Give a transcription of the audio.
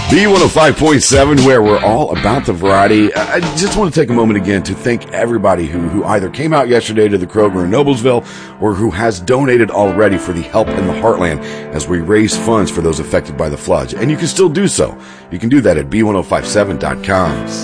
B105.7, where we're all about the variety. I just want to take a moment again to thank everybody who either came out yesterday to the Kroger in Noblesville or who has donated already for the Help in the Heartland as we raise funds for those affected by the floods. And you can still do so. You can do that at B1057.com.